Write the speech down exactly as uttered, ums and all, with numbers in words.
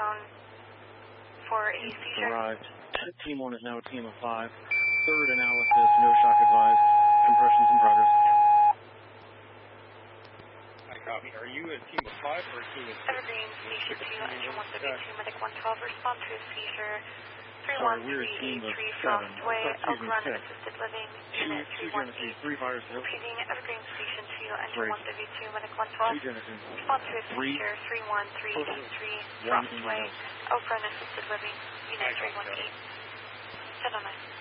down for a seizure. Arrived. Team one is now a team of five. Third analysis, no shock advised. Compressions in progress. I copy. Are you a team of five or a team of six? Evergreen Station two, Engine one thirty-two, Medic one twelve, respond to a seizure. three one three eight three Frostway, Oak Run Assisted Living, Unit three one eight. Repeating, Evergreen Station two, Engine one thirty-two, Medic one twelve, respond to a seizure. three one three eight three Frostway, Oak Run Assisted Living, Unit three one eight. Send on us.